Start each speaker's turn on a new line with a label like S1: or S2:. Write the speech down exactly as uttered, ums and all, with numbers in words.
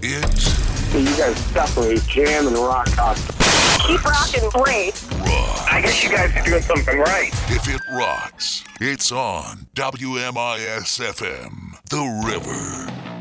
S1: It's...
S2: So you guys separate jam and rock out.
S3: Keep rocking, great.
S1: Rock.
S2: I guess you guys are doing something right.
S1: If it rocks, it's on W M I S F M, The River.